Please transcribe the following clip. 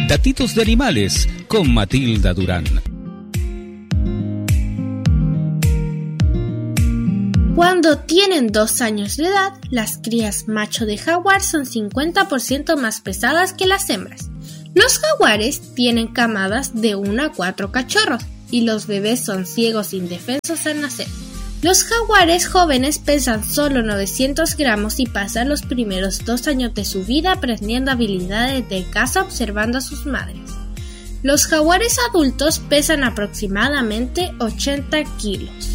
Datitos de animales con Matilda Durán. Cuando tienen 2 años de edad, las crías macho de jaguar son 50% más pesadas que las hembras. Los jaguares tienen camadas de 1 a 4 cachorros y los bebés son ciegos e indefensos al nacer. Los jaguares jóvenes pesan solo 900 gramos y pasan los primeros 2 años de su vida aprendiendo habilidades de caza observando a sus madres. Los jaguares adultos pesan aproximadamente 80 kilos.